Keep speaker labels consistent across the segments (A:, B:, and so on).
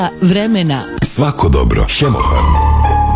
A: Vremena.
B: Svako dobro. Hemofarm.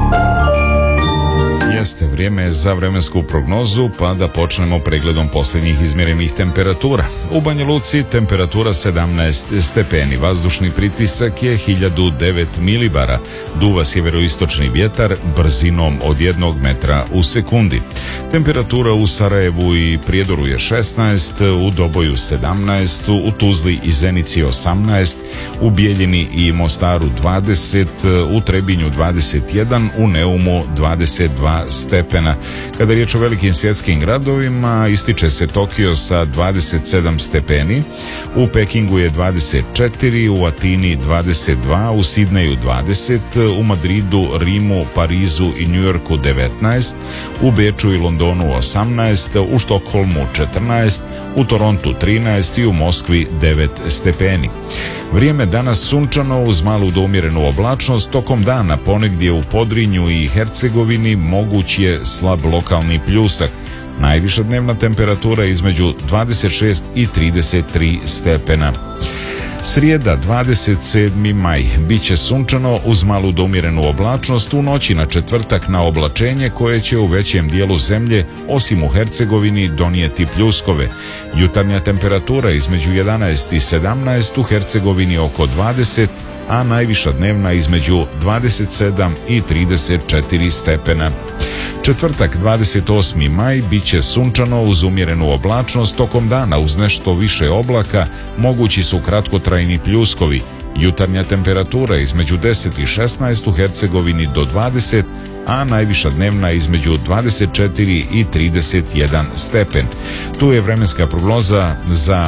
C: Jeste vrijeme za vremensku prognozu, pa da počnemo pregledom posljednjih izmjerenih temperatura. U Banja Luci temperatura 17 stepeni, vazdušni pritisak je 1009 milibara, duva sjeveroistočni vjetar brzinom od 1 metra u sekundi. Temperatura u Sarajevu i Prijedoru je 16, u Doboju 17, u Tuzli i Zenici 18, u Bijeljini i Mostaru 20, u Trebinju 21, u Neumu 22 stepena. Kada je riječ o velikim svjetskim gradovima, ističe se Tokio sa 27 stepeni, u Pekingu je 24, u Atini 22, u Sidneju 20, u Madridu, Rimu, Parizu i Njujorku 19, u Beču i Londonu 18, u Štokholmu 14, u Torontu 13 i u Moskvi 9 stepeni. Vrijeme danas sunčano uz malu do umjerenu oblačnost, tokom dana ponegdje u Podrinju i Hercegovini moguć je slab lokalni pljusak. Najviša dnevna temperatura između 26 i 33 stepena. Srijeda 27. maj biće sunčano uz malu do umjerenu oblačnost, u noći na četvrtak na oblačenje koje će u većem dijelu zemlje, osim u Hercegovini, donijeti pljuskove. Jutarnja temperatura između 11 i 17, u Hercegovini oko 20, a najviša dnevna između 27 i 34 stepena. Četvrtak 28. maj biće sunčano uz umjerenu oblačnost, tokom dana uz nešto više oblaka mogući su kratkotrajni pljuskovi. Jutarnja temperatura između 10 i 16, u Hercegovini do 20, a najviša dnevna između 24 i 31 stepen. Tu je vremenska prognoza za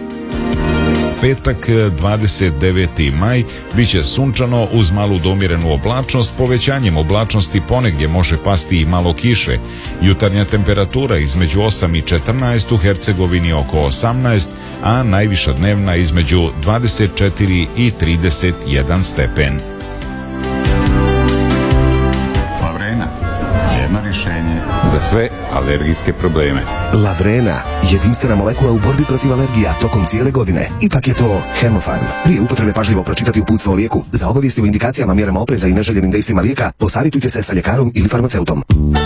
C: petak 29. maj, biće sunčano uz malu do umjerenu oblačnost, povećanjem oblačnosti ponegdje može pasti i malo kiše. Jutarnja temperatura između 8 i 14, u Hercegovini oko 18, a najviša dnevna između 24 i 31 stepen.
D: Lavrena, jedno rješenje za sve alergijske probleme.
E: Lavrena, jedinstvena molekula u borbi protiv alergija tokom cijele godine. Ipak je to Hemofarm. Prije upotrebe pažljivo pročitati uputstvo o lijeku. Za obavijesti o indikacijama, mjerama opreza i neželjenim dejstvima lijeka, posavitujte se sa ljekarom ili farmaceutom.